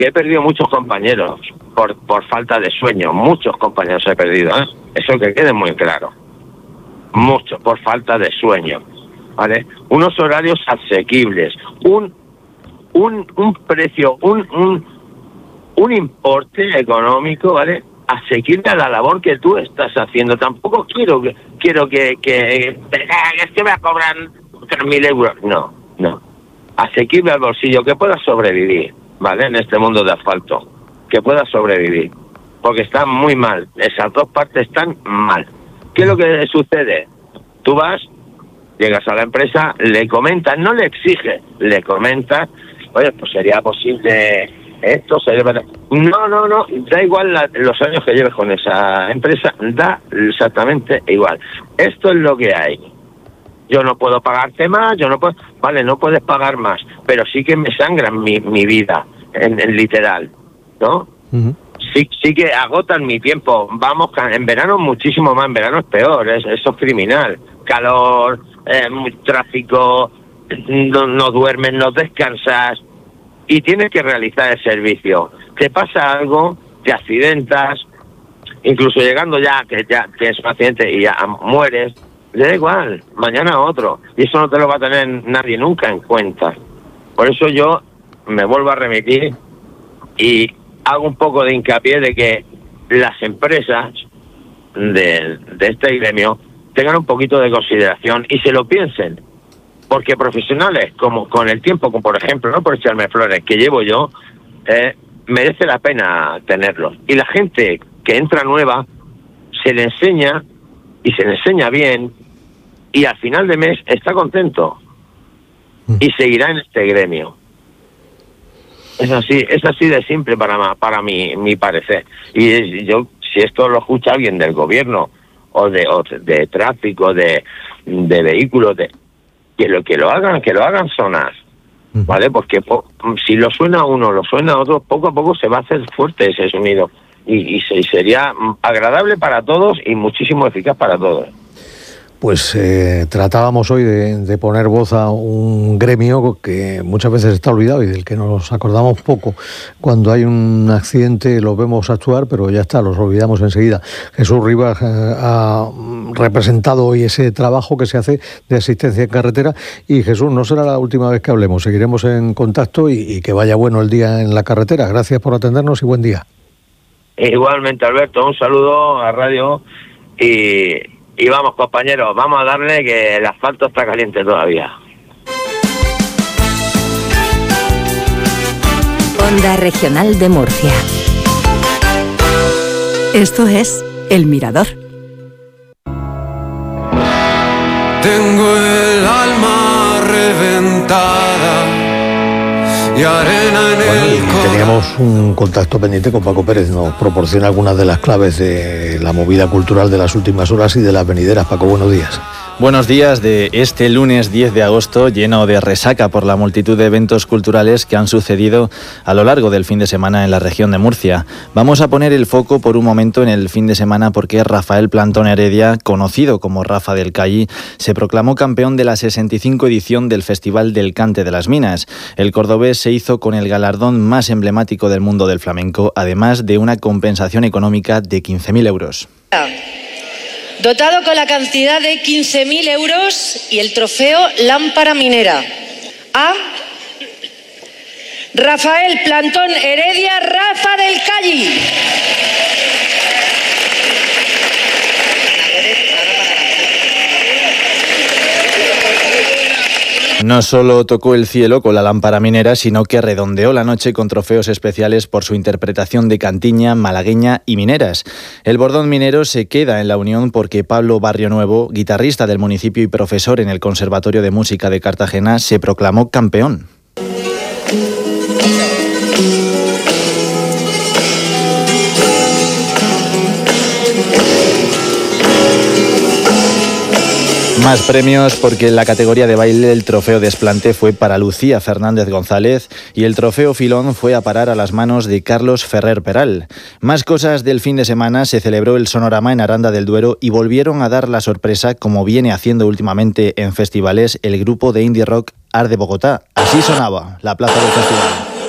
que he perdido muchos compañeros por falta de sueño. Muchos compañeros he perdido, ¿eh? Eso que quede muy claro. Muchos por falta de sueño, ¿vale? Unos horarios asequibles, un precio, un importe económico, ¿vale? Asequible a la labor que tú estás haciendo. Tampoco quiero que es que me cobran 3.000 euros. No. Asequible al bolsillo, que puedas sobrevivir, ¿vale? En este mundo de asfalto, que puedas sobrevivir. Porque están muy mal. Esas dos partes están mal. ¿Qué es lo que sucede? Tú vas, llegas a la empresa, le comentas, no le exiges, le comentas, oye, pues sería posible esto, No, da igual los años que lleves con esa empresa, da exactamente igual. Esto es lo que hay. Yo no puedo pagarte más, vale, no puedes pagar más, pero sí que me sangran mi vida, en literal, ¿no? Uh-huh. Sí que agotan mi tiempo. Vamos, en verano muchísimo más, en verano es peor, eso es criminal. Calor, tráfico, no duermes, no descansas y tienes que realizar el servicio. Te pasa algo, te accidentas, incluso llegando ya, que ya tienes un accidente y ya mueres, le da igual, mañana otro. Y eso no te lo va a tener nadie nunca en cuenta. Por eso yo me vuelvo a remitir y hago un poco de hincapié de que las empresas de este gremio tengan un poquito de consideración y se lo piensen, porque profesionales como con el tiempo, como por ejemplo, no por echarme flores, que llevo yo, merece la pena tenerlos. Y la gente que entra nueva se le enseña y se le enseña bien y al final de mes está contento y seguirá en este gremio. Es así de simple para mi parecer. Y yo, si esto lo escucha alguien del gobierno o de tráfico, de vehículos, que lo hagan sonar, ¿vale? Porque si lo suena uno, lo suena otro, poco a poco se va a hacer fuerte ese sonido y sería agradable para todos y muchísimo eficaz para todos. Pues tratábamos hoy de poner voz a un gremio que muchas veces está olvidado y del que nos acordamos poco. Cuando hay un accidente los vemos actuar, pero ya está, los olvidamos enseguida. Jesús Rivas ha representado hoy ese trabajo que se hace de asistencia en carretera. Y Jesús, no será la última vez que hablemos, seguiremos en contacto y que vaya bueno el día en la carretera. Gracias por atendernos y buen día. Igualmente, Alberto, un saludo a radio y vamos, compañeros, vamos a darle que el asfalto está caliente todavía. Onda Regional de Murcia. Esto es El Mirador. Tengo el alma reventada y arena en el corazón. Teníamos un contacto pendiente con Paco Pérez, nos proporciona algunas de las claves de la movida cultural de las últimas horas y de las venideras. Paco, buenos días. Buenos días de este lunes 10 de agosto, lleno de resaca por la multitud de eventos culturales que han sucedido a lo largo del fin de semana en la región de Murcia. Vamos a poner el foco por un momento en el fin de semana porque Rafael Plantón Heredia, conocido como Rafa del Calli, se proclamó campeón de la 65 edición del Festival del Cante de las Minas. El cordobés se hizo con el galardón más emblemático del mundo del flamenco, además de una compensación económica de 15.000 euros. Dotado con la cantidad de 15.000 euros y el trofeo Lámpara Minera. A Rafael Plantón Heredia, Rafa del Calli. No solo tocó el cielo con la lámpara minera, sino que redondeó la noche con trofeos especiales por su interpretación de cantiña, malagueña y mineras. El bordón minero se queda en la Unión porque Pablo Barrio Nuevo, guitarrista del municipio y profesor en el Conservatorio de Música de Cartagena, se proclamó campeón. Más premios porque en la categoría de baile el trofeo Desplante fue para Lucía Fernández González y el trofeo Filón fue a parar a las manos de Carlos Ferrer Peral. Más cosas del fin de semana: se celebró el Sonorama en Aranda del Duero y volvieron a dar la sorpresa, como viene haciendo últimamente en festivales, el grupo de indie rock Art de Bogotá. Así sonaba la plaza del festival.